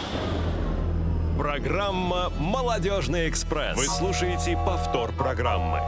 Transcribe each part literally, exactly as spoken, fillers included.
Программа «Молодежный экспресс». Вы слушаете повтор программы.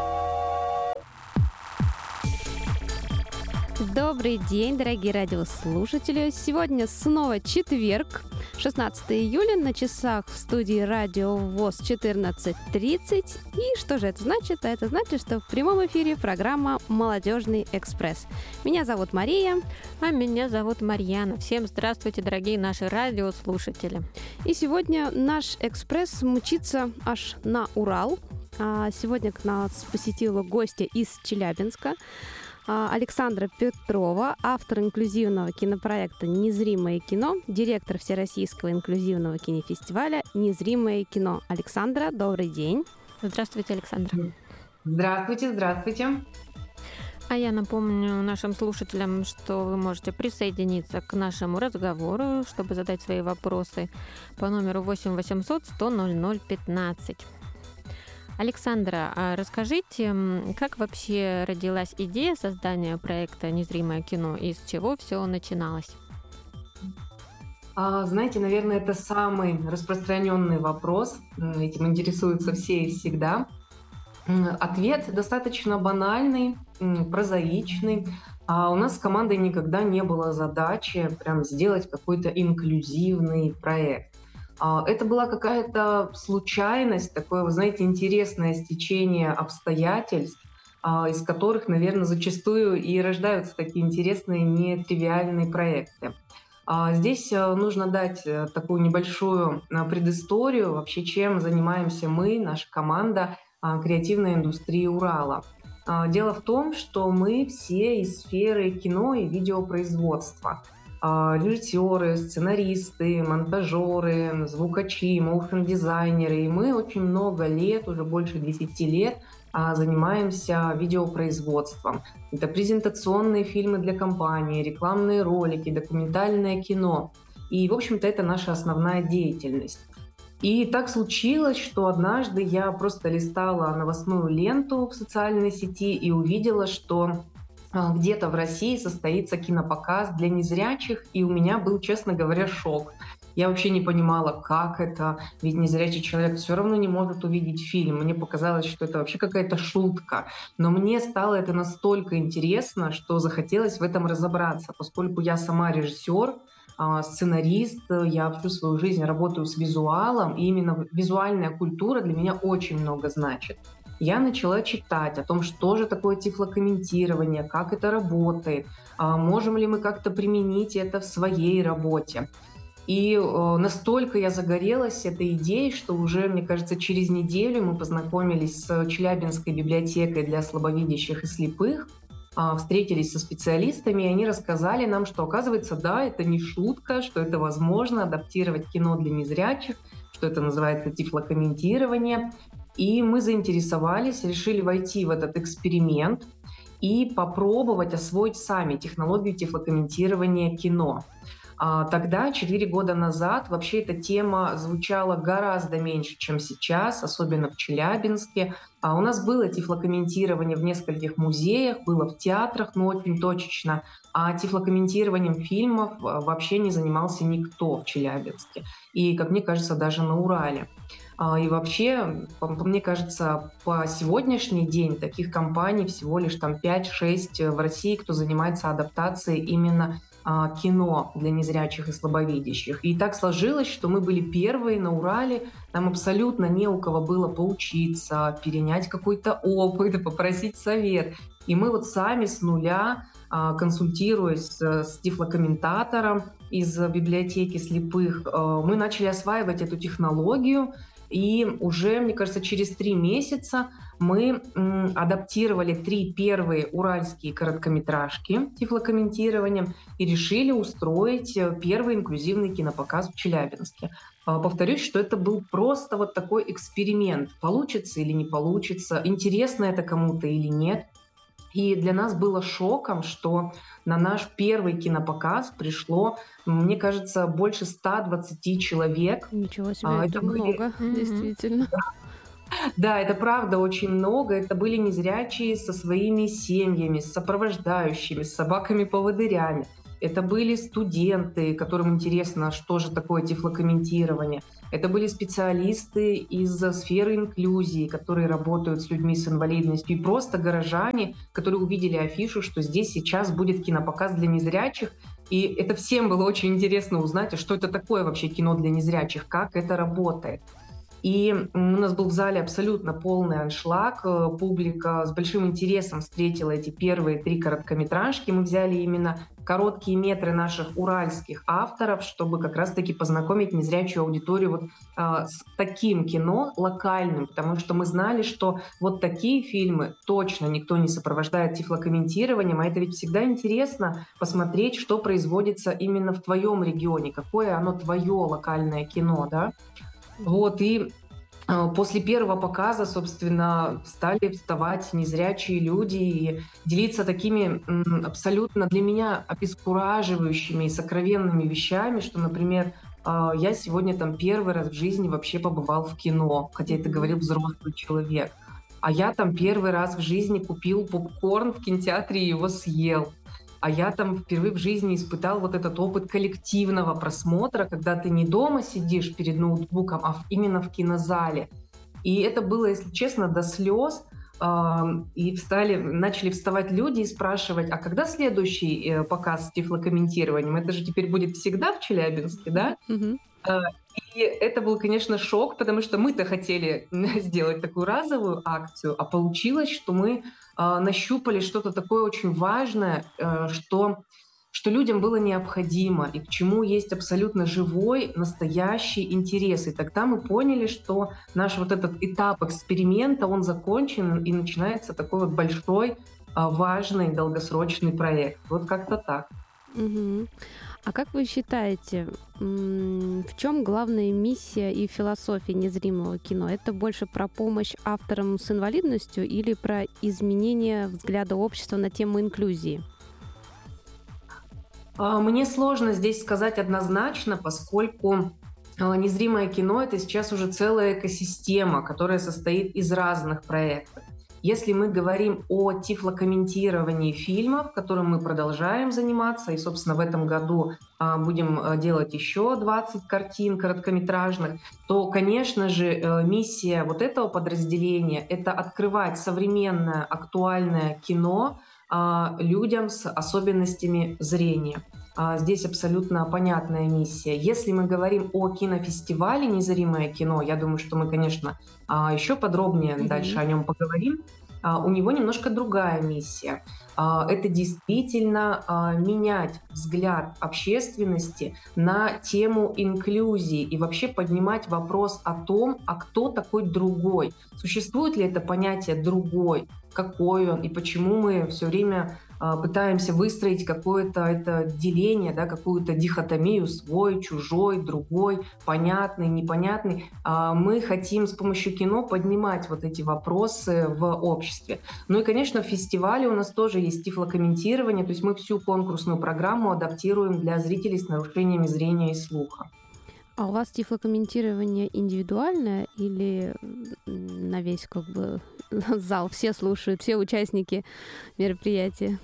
Добрый день, дорогие радиослушатели. Сегодня снова четверг, шестнадцатого июля, на часах в студии Радио ВОС четырнадцать тридцать. И что же это значит? А это значит, что в прямом эфире программа «Молодежный экспресс». Меня зовут Мария. А меня зовут Марьяна. Всем здравствуйте, дорогие наши радиослушатели. И сегодня наш экспресс мчится аж на Урал. Сегодня к нас посетила гостья из Челябинска. Александра Петрова, автор инклюзивного кинопроекта «Незримое кино», директор Всероссийского инклюзивного кинофестиваля «Незримое кино». Александра, добрый день. Здравствуйте, Александра. Здравствуйте, здравствуйте. А я напомню нашим слушателям, что вы можете присоединиться к нашему разговору, чтобы задать свои вопросы по номеру восемь восемьсот сто ноль ноль пятнадцать. Александра, а расскажите, как вообще родилась идея создания проекта «Незримое кино» и с чего все начиналось? А, знаете, наверное, это самый распространенный вопрос. Этим интересуются все и всегда. Ответ достаточно банальный, прозаичный. А у нас с командой никогда не было задачи прям сделать какой-то инклюзивный проект. Это была какая-то случайность, такое, вы знаете, интересное стечение обстоятельств, из которых, наверное, зачастую и рождаются такие интересные, нетривиальные проекты. Здесь нужно дать такую небольшую предысторию, вообще чем занимаемся мы, наша команда креативной индустрии Урала. Дело в том, что мы все из сферы кино и видеопроизводства. Режиссеры, сценаристы, монтажеры, звукачи, моушн-дизайнеры. И мы очень много лет, уже больше десяти лет, занимаемся видеопроизводством. Это презентационные фильмы для компании, рекламные ролики, документальное кино. И, в общем-то, это наша основная деятельность. И так случилось, что однажды я просто листала новостную ленту в социальной сети и увидела, что где-то в России состоится кинопоказ для незрячих, и у меня был, честно говоря, шок. Я вообще не понимала, как это, ведь незрячий человек все равно не может увидеть фильм. Мне показалось, что это вообще какая-то шутка. Но мне стало это настолько интересно, что захотелось в этом разобраться, поскольку я сама режиссер, сценарист, я всю свою жизнь работаю с визуалом, и именно визуальная культура для меня очень много значит. Я начала читать о том, что же такое тифлокомментирование, как это работает, можем ли мы как-то применить это в своей работе. И настолько я загорелась этой идеей, что уже, мне кажется, через неделю мы познакомились с Челябинской библиотекой для слабовидящих и слепых, встретились со специалистами, и они рассказали нам, что, оказывается, да, это не шутка, что это возможно адаптировать кино для незрячих, что это называется тифлокомментирование. И мы заинтересовались, решили войти в этот эксперимент и попробовать освоить сами технологию тифлокомментирования кино. Тогда, четыре года назад, вообще эта тема звучала гораздо меньше, чем сейчас, особенно в Челябинске. У нас было тифлокомментирование в нескольких музеях, было в театрах, но очень точечно. А тифлокомментированием фильмов вообще не занимался никто в Челябинске. И, как мне кажется, даже на Урале. И вообще, мне кажется, по сегодняшний день таких компаний всего лишь там пять-шесть в России, кто занимается адаптацией именно кино для незрячих и слабовидящих. И так сложилось, что мы были первые на Урале, нам абсолютно не у кого было поучиться, перенять какой-то опыт, попросить совет. И мы вот сами с нуля, консультируясь с тифлокомментатором из библиотеки слепых, мы начали осваивать эту технологию. И уже, мне кажется, через три месяца мы м, адаптировали три первые уральские короткометражки тифлокомментированием и решили устроить первый инклюзивный кинопоказ в Челябинске. Повторюсь, что это был просто вот такой эксперимент. Получится или не получится, интересно это кому-то или нет. И для нас было шоком, что на наш первый кинопоказ пришло, мне кажется, больше ста двадцати человек. Ничего себе, а, это, это много, были... действительно. Да. Да, это правда очень много. Это были незрячие со своими семьями, с сопровождающими, с собаками-поводырями. это были студенты, которым интересно, что же такое тифлокомментирование. Это были специалисты из сферы инклюзии, которые работают с людьми с инвалидностью, и просто горожане, которые увидели афишу, что здесь сейчас будет кинопоказ для незрячих. И это всем было очень интересно узнать, а что это такое вообще кино для незрячих, как это работает. И у нас был в зале абсолютно полный аншлаг. Публика с большим интересом встретила эти первые три короткометражки. Мы взяли именно короткие метры наших уральских авторов, чтобы как раз-таки познакомить незрячую аудиторию вот, а, с таким кино локальным, потому что мы знали, что вот такие фильмы точно никто не сопровождает тифлокомментированием, а это ведь всегда интересно посмотреть, что производится именно в твоем регионе, какое оно твое локальное кино, да? Вот, и э, после первого показа, собственно, стали вставать незрячие люди и делиться такими м, абсолютно для меня обескураживающими и сокровенными вещами, что, например, э, я сегодня там первый раз в жизни вообще побывал в кино, хотя это говорил взрослый человек. А я там первый раз в жизни купил попкорн в кинотеатре и его съел. А я там впервые в жизни испытал вот этот опыт коллективного просмотра, когда ты не дома сидишь перед ноутбуком, а в- именно в кинозале. И это было, если честно, до слез. Ам, И встали, начали вставать люди и спрашивать, а когда следующий э, показ с тифлокомментированием? Это же теперь будет всегда в Челябинске, да? Мгм. А, И это был, конечно, шок, потому что мы-то хотели сделать такую разовую акцию, а получилось, что мы а, нащупали что-то такое очень важное, э, что, что людям было необходимо и к чему есть абсолютно живой, настоящий интерес. И тогда мы поняли, что наш вот этот этап эксперимента, он закончен, и начинается такой вот большой, а, важный, долгосрочный проект. Вот как-то так. Мгм. А как вы считаете, м, в чем главная миссия и философия незримого кино? Это больше про помощь авторам с инвалидностью или про изменение взгляда общества на тему инклюзии? А, Мне сложно здесь сказать однозначно, поскольку а, незримое кино — это сейчас уже целая экосистема, которая состоит из разных проектов. Если мы говорим о тифлокомментировании фильмов, которым мы продолжаем заниматься, и, собственно, в этом году а, будем а, делать еще двадцать картин короткометражных, то, конечно же, э, миссия вот этого подразделения — это открывать современное, актуальное кино а, людям с особенностями зрения. А, Здесь абсолютно понятная миссия. Если мы говорим о кинофестивале «Незримое кино», я думаю, что мы, конечно, а, еще подробнее Мгм. дальше о нем поговорим. А, У него немножко другая миссия. А, Это действительно а, менять взгляд общественности на тему инклюзии и вообще поднимать вопрос о том, а кто такой другой. Существует ли это понятие «другой», какой он и почему мы все время а, пытаемся выстроить какое-то это деление, да, какую-то дихотомию: свой, чужой, другой, понятный, непонятный. А, Мы хотим с помощью кино поднимать вот эти вопросы в обществе. Ну и, конечно, в фестивале у нас тоже есть тифлокомментирование, то есть мы всю конкурсную программу адаптируем для зрителей с нарушениями зрения и слуха. А у вас тифлокомментирование индивидуальное или м, на весь как бы зал? Все слушают, все участники мероприятия?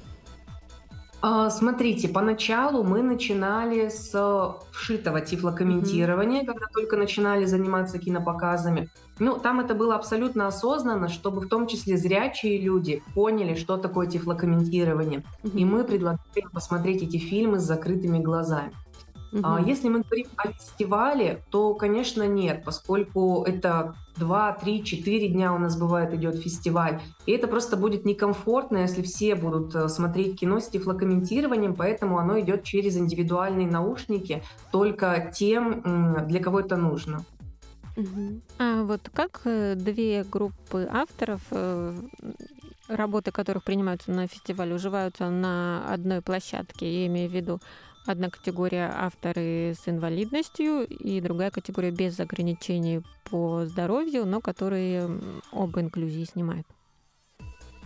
А, Смотрите, поначалу мы начинали с вшитого тифлокомментирования, когда только начинали заниматься кинопоказами. Ну, там это было абсолютно осознанно, чтобы в том числе зрячие люди поняли, что такое тифлокомментирование. И Мгм. мы предлагали им посмотреть эти фильмы с закрытыми глазами. А Мгм. Если мы говорим о фестивале, то, конечно, нет, поскольку это два, три, четыре дня у нас бывает идет фестиваль, и это просто будет некомфортно, если все будут э, смотреть кино с тифлокомментированием, поэтому оно идет через индивидуальные наушники только тем, м, для кого это нужно. Мгм. А вот как э, две группы авторов, э, работы которых принимаются на фестивале, уживаются на одной площадке? Я имею в виду одна категория авторы с инвалидностью и другая категория без ограничений по здоровью, но которые м, об инклюзии снимают.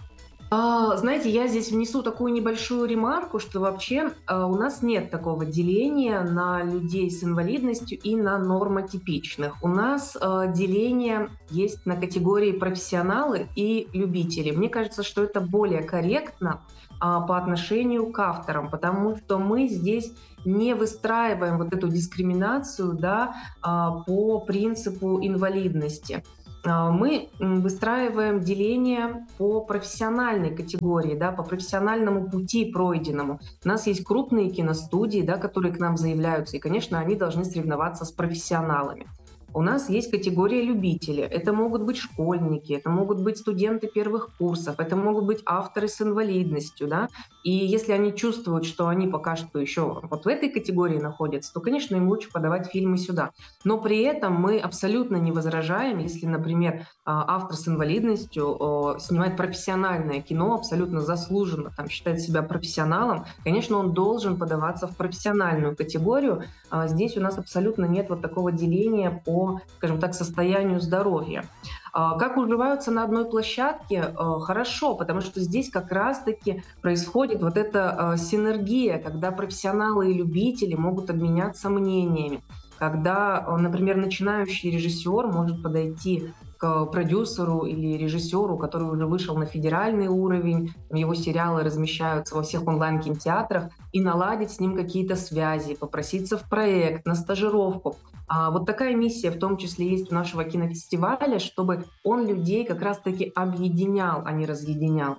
А, знаете, я здесь внесу такую небольшую ремарку, что вообще а, у нас нет такого деления на людей с инвалидностью и на нормотипичных. У нас а, деление есть на категории профессионалы и любители. Мне кажется, что это более корректно а, по отношению к авторам, потому что мы здесь не выстраиваем вот эту дискриминацию, да, а, по принципу инвалидности. А, Мы м, выстраиваем деление по профессиональной категории, да, по профессиональному пути пройденному. У нас есть крупные киностудии, да, которые к нам заявляются, и, конечно, они должны соревноваться с профессионалами. У нас есть категория любителей. Это могут быть школьники, это могут быть студенты первых курсов, это могут быть авторы с инвалидностью, да. И если они чувствуют, что они пока что еще вот в этой категории находятся, то, конечно, им лучше подавать фильмы сюда. Но при этом мы абсолютно не возражаем, если, например, а, автор с инвалидностью о, снимает профессиональное кино, абсолютно заслуженно, там, считает себя профессионалом, конечно, он должен подаваться в профессиональную категорию. А Здесь у нас абсолютно нет вот такого деления по, скажем так, состоянию здоровья. А, Как уживаются на одной площадке? А, Хорошо, потому что здесь как раз-таки происходит вот эта а, синергия, когда профессионалы и любители могут обменяться мнениями, когда, а, например, начинающий режиссер может подойти к продюсеру или режиссеру, который уже вышел на федеральный уровень, его сериалы размещаются во всех онлайн-кинотеатрах, и наладить с ним какие-то связи, попроситься в проект, на стажировку. А вот такая миссия в том числе есть у нашего кинофестиваля, чтобы он людей как раз-таки объединял, а не разъединял.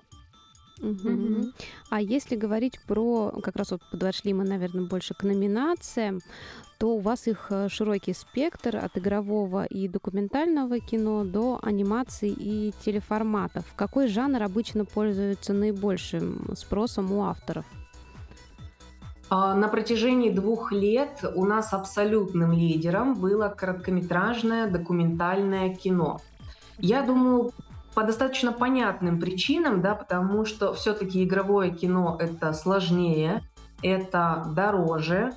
Мгм. А если говорить про, как раз вот подошли мы, наверное, больше к номинациям, то у вас их э, широкий спектр от игрового и документального кино до анимации и телеформатов. Какой жанр обычно пользуется наибольшим спросом у авторов? А, На протяжении двух лет у нас абсолютным лидером было короткометражное документальное кино. Я думаю, по достаточно понятным причинам, да, потому что все-таки игровое кино это сложнее, это дороже,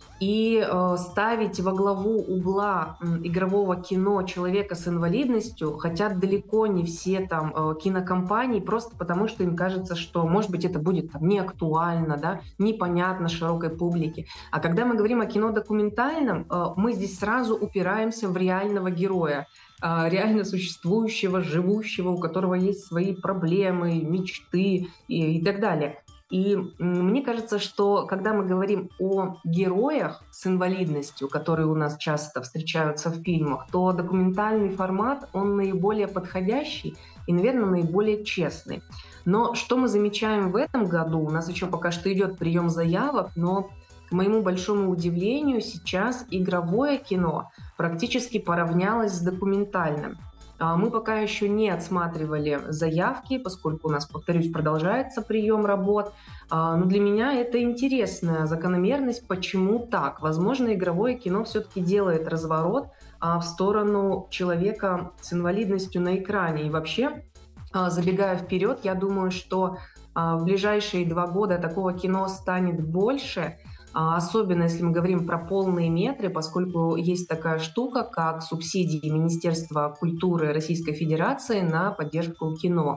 и э, ставить во главу угла м, игрового кино человека с инвалидностью хотят далеко не все там э, кинокомпании, просто потому что им кажется, что, может быть, это будет там, не актуально, да, непонятно широкой публике. А когда мы говорим о кино документальном, э, мы здесь сразу упираемся в реального героя, а, реально существующего, живущего, у которого есть свои проблемы, мечты и, и так далее. И м, мне кажется, что когда мы говорим о героях с инвалидностью, которые у нас часто встречаются в фильмах, то документальный формат, он наиболее подходящий и, наверное, наиболее честный. Но что мы замечаем в этом году? У нас еще пока что идет прием заявок, но к моему большому удивлению, сейчас игровое кино практически поравнялось с документальным. А, Мы пока еще не отсматривали заявки, поскольку у нас, повторюсь, продолжается прием работ. А, Но для меня это интересная закономерность. Почему так? Возможно, игровое кино все-таки делает разворот а, в сторону человека с инвалидностью на экране. И вообще, а, забегая вперед, я думаю, что а, в ближайшие два года такого кино станет больше, а, особенно если мы говорим про полные метры, поскольку есть такая штука, как субсидии Министерства культуры Российской Федерации на поддержку кино.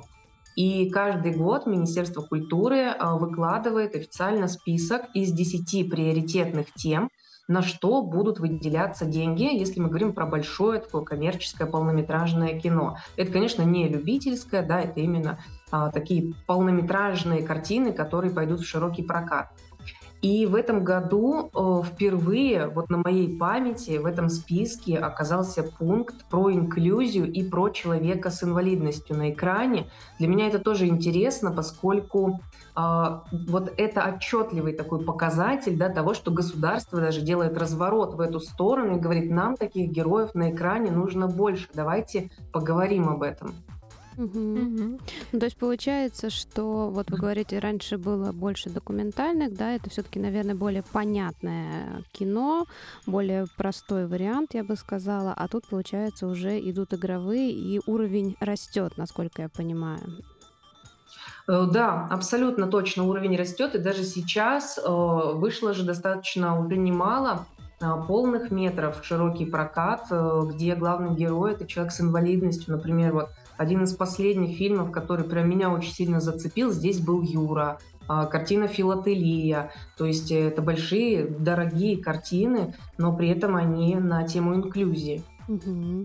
И каждый год Министерство культуры а, выкладывает официально список из десяти приоритетных тем, на что будут выделяться деньги, если мы говорим про большое такое коммерческое полнометражное кино. Это, конечно, не любительское, да, это именно а, такие полнометражные картины, которые пойдут в широкий прокат. И в этом году э, впервые, вот на моей памяти, в этом списке оказался пункт про инклюзию и про человека с инвалидностью на экране. Для меня это тоже интересно, поскольку э, вот это отчетливый такой показатель, да, того, что государство даже делает разворот в эту сторону и говорит, нам таких героев на экране нужно больше, давайте поговорим об этом. Мгм. Мгм. Ну, то есть получается, что вот вы говорите, раньше было больше документальных, да, это все-таки, наверное, более понятное кино, более простой вариант, я бы сказала, а тут, получается, уже идут игровые, и уровень растет, насколько я понимаю. Э, Да, абсолютно точно уровень растет, и даже сейчас э, вышло же достаточно уже немало а, полных метров широкий прокат, э, где главный герой — это человек с инвалидностью. Например, вот один из последних фильмов, который прям меня очень сильно зацепил, здесь был «Юра», а, картина «Филателия». То есть это большие, дорогие картины, но при этом они на тему инклюзии. Мгм.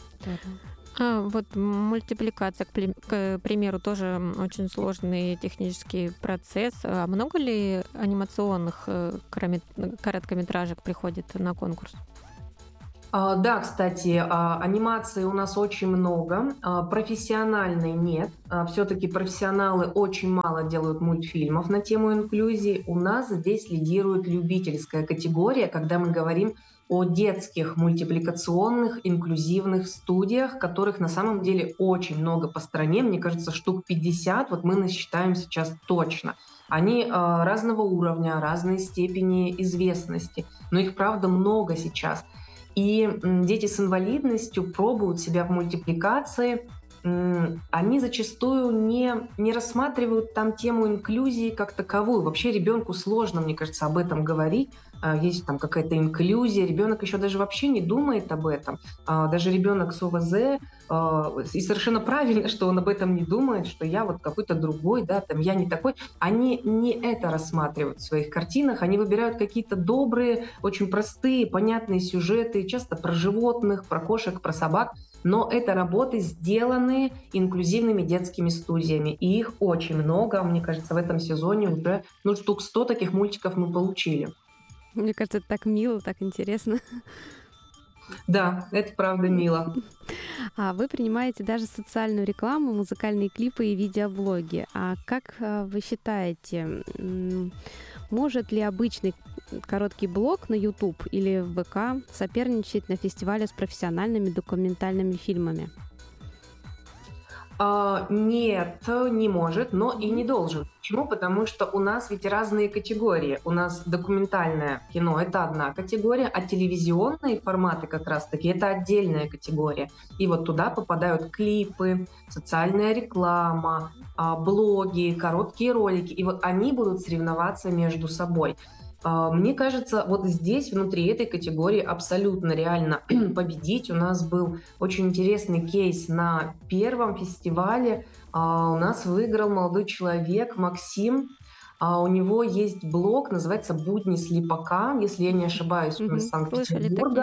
А вот мультипликация, к пле- к примеру, тоже очень сложный технический процесс. А много ли анимационных э, короме- короткометражек приходит на конкурс? А, Да, кстати, а, анимации у нас очень много, а, профессиональной нет. Все-таки профессионалы очень мало делают мультфильмов на тему инклюзии. У нас здесь лидирует любительская категория, когда мы говорим о детских мультипликационных инклюзивных студиях, которых на самом деле очень много по стране, мне кажется, штук пятьдесят, вот мы насчитаем сейчас точно. Они а, разного уровня, разной степени известности, но их, правда, много сейчас. И м, дети с инвалидностью пробуют себя в мультипликации. М, Они зачастую не, не рассматривают там тему инклюзии как таковую. Вообще ребенку сложно, мне кажется, об этом говорить. А, Есть там какая-то инклюзия, ребенок еще даже вообще не думает об этом. А, Даже ребенок с ОВЗ, а, и совершенно правильно, что он об этом не думает, что я вот какой-то другой, да, там я не такой. Они не это рассматривают в своих картинах, они выбирают какие-то добрые, очень простые, понятные сюжеты, часто про животных, про кошек, про собак, но это работы, сделанные инклюзивными детскими студиями, и их очень много. Мне кажется, в этом сезоне уже ну, штук сто таких мультиков мы получили. Мне кажется, это так мило, так интересно. Да, это правда мило. А вы принимаете даже социальную рекламу, музыкальные клипы и видеоблоги. А как а, вы считаете, м, может ли обычный короткий блог на YouTube или в ВК соперничать на фестивале с профессиональными документальными фильмами? А, Нет, не может, но и не должен. Почему? Потому что у нас ведь разные категории. У нас документальное кино — это одна категория, а телевизионные форматы как раз-таки — это отдельная категория. И вот туда попадают клипы, социальная реклама, а, блоги, короткие ролики. И вот они будут соревноваться между собой. А, Мне кажется, вот здесь, внутри этой категории, абсолютно реально победить. У нас был очень интересный кейс на первом фестивале. А, У нас выиграл молодой человек Максим. А, У него есть блог, называется «Будни слепака», если я не ошибаюсь, он из Мгм. Слышали Санкт-Петербурга.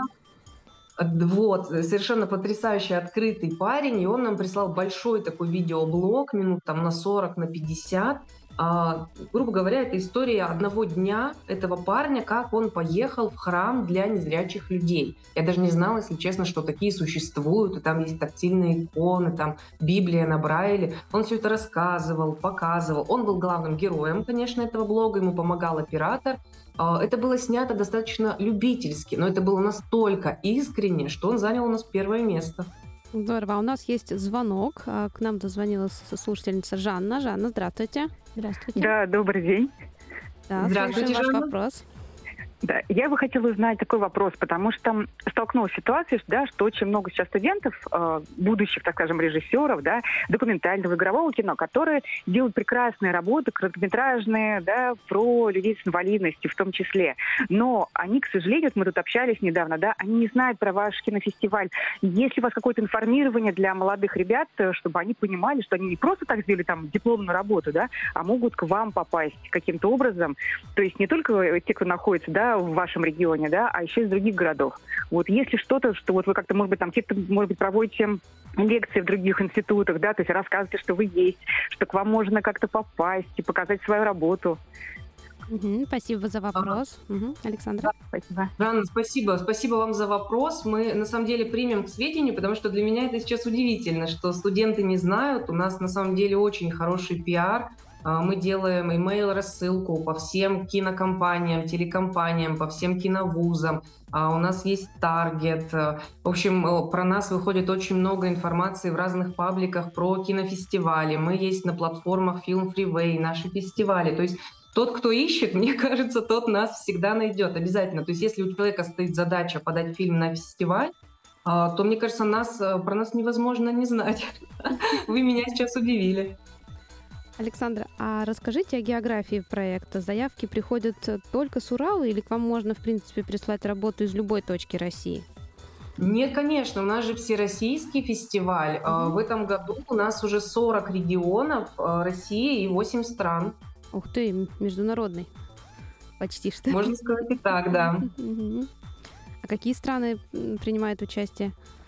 такие? Вот, совершенно потрясающий, открытый парень, и он нам прислал большой такой видеоблог, минут там на сорок, на пятьдесят. А, грубо говоря, это история одного дня этого парня, как он поехал в храм для незрячих людей. Я даже не знала, если честно, что такие существуют, и там есть тактильные иконы, там Библия на Брайле. Он все это рассказывал, показывал. Он был главным героем, конечно, этого блога, ему помогал оператор. А, Это было снято достаточно любительски, но это было настолько искренне, что он занял у нас первое место. Здорово. А у нас есть звонок. А, К нам дозвонилась слушательница Жанна. Жанна, здравствуйте. Здравствуйте. Да, добрый день. Да, Здравствуйте, слушаем ваш Жанна. вопрос. Да, я бы хотела узнать такой вопрос, потому что столкнулась с ситуацией, да, что очень много сейчас студентов, э, будущих, так скажем, режиссеров, да, документального, игрового кино, которые делают прекрасные работы, короткометражные, да, про людей с инвалидностью в том числе. Но они, к сожалению, вот мы тут общались недавно, да, они не знают про ваш кинофестиваль. Есть ли у вас какое-то информирование для молодых ребят, чтобы они понимали, что они не просто так сделали там дипломную работу, да, а могут к вам попасть каким-то образом. То есть не только те, кто находится, да, в вашем регионе, да, а еще из других городов. Вот если что-то, что вот вы как-то, может быть, там где-то, может быть, проводите лекции в других институтах, да, то есть рассказываете, что вы есть, что к вам можно как-то попасть и показать свою работу. Мгм. Спасибо за вопрос. Мгм. Александра. Спасибо. Жанна, спасибо. Спасибо вам за вопрос. Мы на самом деле примем к сведению, потому что для меня это сейчас удивительно, что студенты не знают. У нас на самом деле очень хороший пиар. А, Мы делаем email-рассылку по всем кинокомпаниям, телекомпаниям, по всем киновузам. А У нас есть таргет. В общем, э, про нас выходит очень много информации в разных пабликах про кинофестивали. Мы есть на платформах Film Freeway, наши фестивали. То есть тот, кто ищет, мне кажется, тот нас всегда найдет обязательно. То есть если у человека стоит задача подать фильм на фестиваль, а, то, мне кажется, нас, э, про нас невозможно не знать. Вы меня сейчас удивили. Александра, а расскажите о географии проекта. Заявки приходят только с Урала или к вам можно, в принципе, прислать работу из любой точки России? Нет, конечно, у нас же всероссийский фестиваль. Mm-hmm. В этом году у нас уже сорок регионов России и восемь стран. Ух ты, международный. Почти что. Можно сказать и так, да. Mm-hmm. А какие страны принимают участие?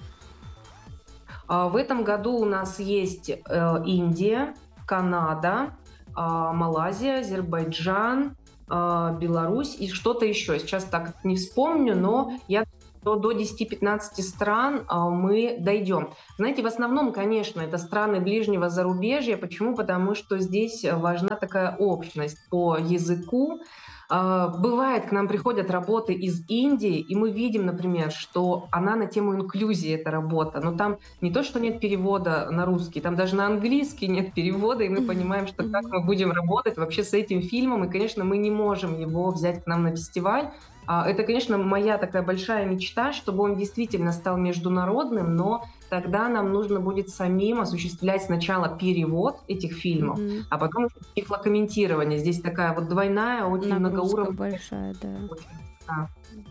В этом году у нас есть Индия, Канада, Малайзия, Азербайджан, Беларусь и что-то еще. Сейчас так не вспомню, но я думаю, до десяти-пятнадцати стран мы дойдем. Знаете, в основном, конечно, это страны ближнего зарубежья. Почему? Потому что здесь важна такая общность по языку. Бывает, к нам приходят работы из Индии, и мы видим, например, что она на тему инклюзии, эта работа, но там не то, что нет перевода на русский, там даже на английский нет перевода, и мы понимаем, что как мы будем работать вообще с этим фильмом, и, конечно, мы не можем его взять к нам на фестиваль. Это, конечно, моя такая большая мечта, чтобы он действительно стал международным, но тогда нам нужно будет самим осуществлять сначала перевод этих фильмов, mm-hmm. а потом тифлокомментирование. Здесь такая вот двойная, очень многоуровневая. Большая, да. Очень, да.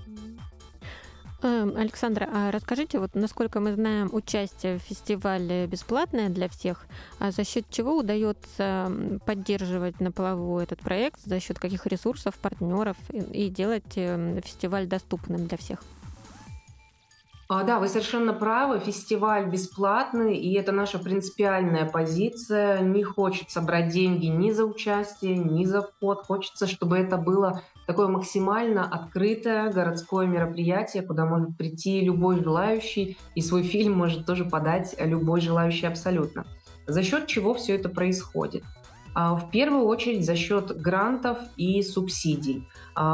Александра, а расскажите, вот насколько мы знаем, участие в фестивале бесплатное для всех, а за счет чего удается поддерживать на плаву этот проект, за счет каких ресурсов, партнеров и делать фестиваль доступным для всех? А, да, вы совершенно правы. Фестиваль бесплатный, и это наша принципиальная позиция. Не хочется брать деньги ни за участие, ни за вход. Хочется, чтобы это было такое максимально открытое городское мероприятие, куда может прийти любой желающий, и свой фильм может тоже подать любой желающий абсолютно. За счет чего все это происходит? В первую очередь за счет грантов и субсидий.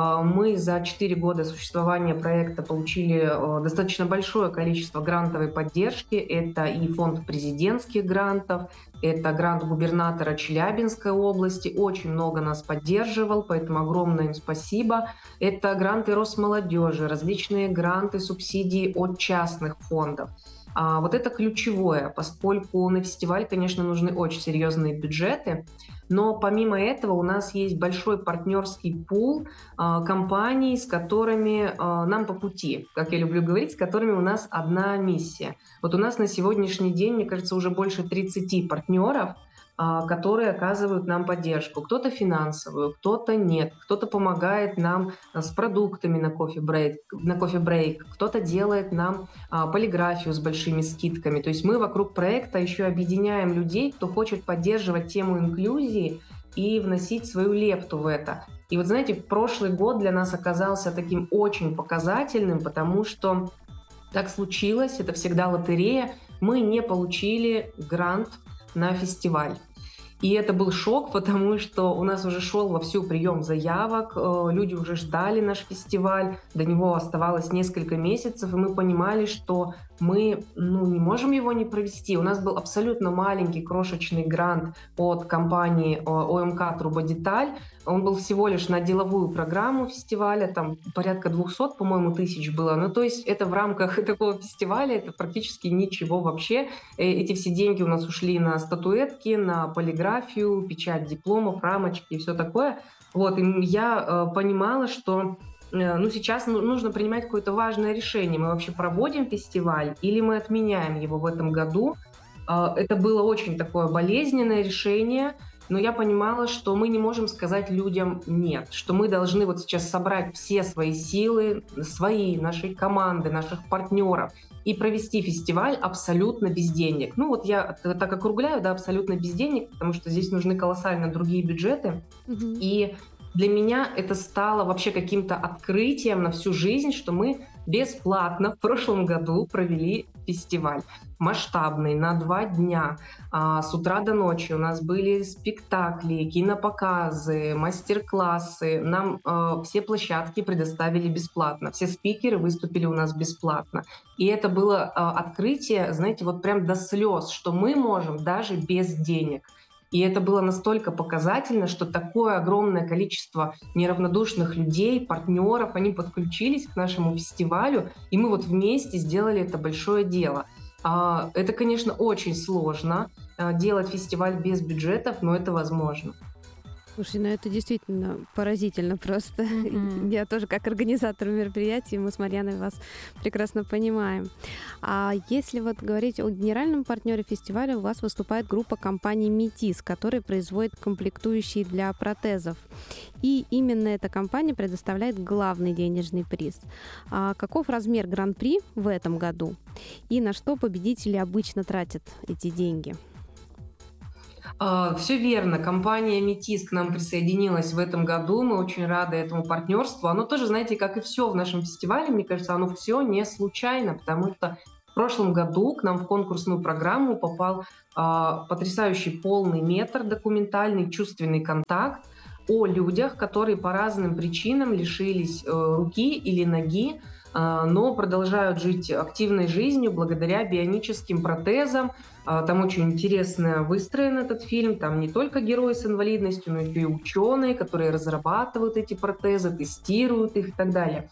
Мы за четыре года существования проекта получили достаточно большое количество грантовой поддержки. Это и фонд президентских грантов, это грант губернатора Челябинской области. Очень много нас поддерживал, поэтому огромное им спасибо. Это гранты Росмолодежи, различные гранты, субсидии от частных фондов. А вот это ключевое, поскольку на фестиваль, конечно, нужны очень серьезные бюджеты, но помимо этого у нас есть большой партнерский пул а, компаний, с которыми а, нам по пути, как я люблю говорить, с которыми у нас одна миссия. Вот у нас на сегодняшний день, мне кажется, уже больше тридцати партнеров, которые оказывают нам поддержку. Кто-то финансовую, кто-то нет, кто-то помогает нам с продуктами на кофе-брейк, на кофе-брейк, кто-то делает нам полиграфию с большими скидками. То есть мы вокруг проекта еще объединяем людей, кто хочет поддерживать тему инклюзии и вносить свою лепту в это. И вот знаете, прошлый год для нас оказался таким очень показательным, потому что так случилось, это всегда лотерея, мы не получили грант на фестиваль. И это был шок, потому что у нас уже шел вовсю прием заявок, люди уже ждали наш фестиваль, до него оставалось несколько месяцев, и мы понимали, что мы ну, не можем его не провести. У нас был абсолютно маленький крошечный грант от компании ОМК «Трубодеталь». Он был всего лишь на деловую программу фестиваля, там порядка двухсот, по-моему, тысяч было. Ну, то есть это в рамках такого фестиваля, это практически ничего вообще. Эти все деньги у нас ушли на статуэтки, на полиграфию, печать дипломов, рамочки и все такое. Вот, и я э, понимала, что ну, сейчас нужно принимать какое-то важное решение. Мы вообще проводим фестиваль или мы отменяем его в этом году? Это было очень такое болезненное решение, но я понимала, что мы не можем сказать людям «нет», что мы должны вот сейчас собрать все свои силы, свои, нашей команды, наших партнеров и провести фестиваль абсолютно без денег. Ну вот я так округляю, да, абсолютно без денег, потому что здесь нужны колоссально другие бюджеты. Mm-hmm. И для меня это стало вообще каким-то открытием на всю жизнь, что мы бесплатно в прошлом году провели фестиваль масштабный на два дня. А, с утра до ночи у нас были спектакли, кинопоказы, мастер-классы. Нам а, все площадки предоставили бесплатно. Все спикеры выступили у нас бесплатно. И это было а, открытие, знаете, вот прям до слез, что мы можем даже без денег. И это было настолько показательно, что такое огромное количество неравнодушных людей, партнеров, они подключились к нашему фестивалю, и мы вот вместе сделали это большое дело. Это, конечно, очень сложно делать фестиваль без бюджетов, но это возможно. Слушай, ну это действительно поразительно просто. Mm-hmm. Я тоже как организатор мероприятий, мы с Марьяной вас прекрасно понимаем. А если вот говорить о генеральном партнере фестиваля, у вас выступает группа компании «Метис», которая производит комплектующие для протезов. И именно эта компания предоставляет главный денежный приз. А каков размер гран-при в этом году? И на что победители обычно тратят эти деньги? Все верно. Компания «Метис» к нам присоединилась в этом году. Мы очень рады этому партнерству. Оно тоже, знаете, как и все в нашем фестивале, мне кажется, оно все не случайно, потому что в прошлом году к нам в конкурсную программу попал а, потрясающий полный метр, документальный чувственный контакт о людях, которые по разным причинам лишились а, руки или ноги, но продолжают жить активной жизнью благодаря бионическим протезам. Там очень интересно выстроен этот фильм. Там не только герои с инвалидностью, но и ученые, которые разрабатывают эти протезы, тестируют их и так далее.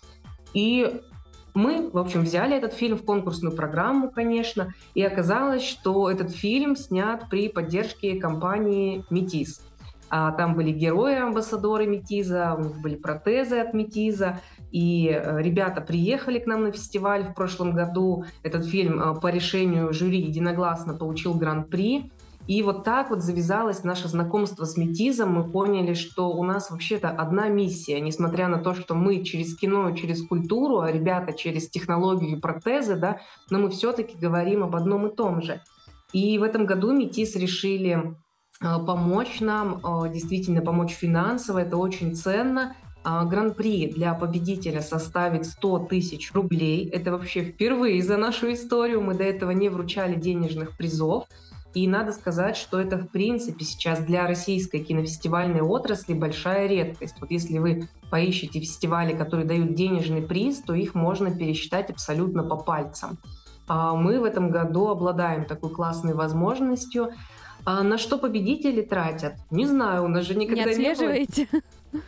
И мы, в общем, взяли этот фильм в конкурсную программу, конечно, и оказалось, что этот фильм снят при поддержке компании «Метис». Там были герои-амбассадоры Метиза, у них были протезы от Метиза, и ребята приехали к нам на фестиваль в прошлом году. Этот фильм по решению жюри единогласно получил гран-при. И вот так вот завязалось наше знакомство с Метизом. Мы поняли, что у нас вообще-то одна миссия, несмотря на то, что мы через кино, через культуру, а ребята через технологию и протезы, да, но мы все-таки говорим об одном и том же. И в этом году Метиз решили помочь нам, действительно помочь финансово, это очень ценно. Гран-при для победителя составит сто тысяч рублей. Это вообще впервые за нашу историю. Мы до этого не вручали денежных призов. И надо сказать, что это, в принципе, сейчас для российской кинофестивальной отрасли большая редкость. Вот если вы поищете фестивали, которые дают денежный приз, то их можно пересчитать абсолютно по пальцам. Мы в этом году обладаем такой классной возможностью. А на что победители тратят? Не знаю, у нас же никогда не отслеживаете? Не было.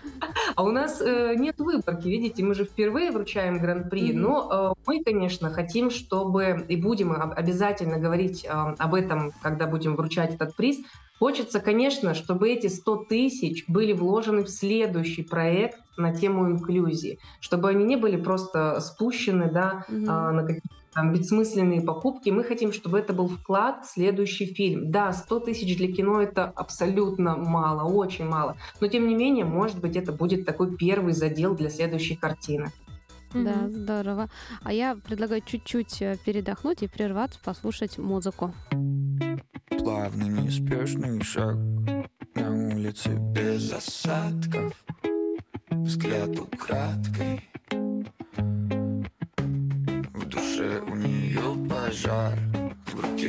А у нас э, нет выборки, видите, мы же впервые вручаем гран-при, mm-hmm. но э, мы, конечно, хотим, чтобы, и будем обязательно говорить э, об этом, когда будем вручать этот приз, хочется, конечно, чтобы эти сто тысяч были вложены в следующий проект на тему инклюзии, чтобы они не были просто спущены, да, mm-hmm. э, на какие-то там бессмысленные покупки. Мы хотим, чтобы это был вклад в следующий фильм. Да, сто тысяч для кино — это абсолютно мало, очень мало. Но, тем не менее, может быть, это будет такой первый задел для следующей картины. Да, mm-hmm. здорово. А я предлагаю чуть-чуть передохнуть и прерваться, послушать музыку. Плавный, неспешный шаг на улице без осадков, взгляд украдкой. В душе у нее пожар, в руке